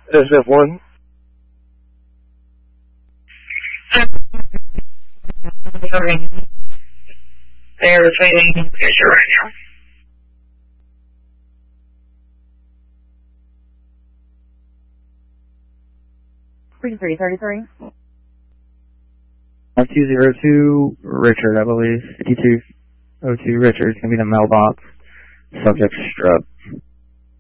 SF1. They're fighting Fisher right now. Frequency 33. 202 Richard, I believe. 5202 Richard. It's going to be the mailbox. Subject Strub.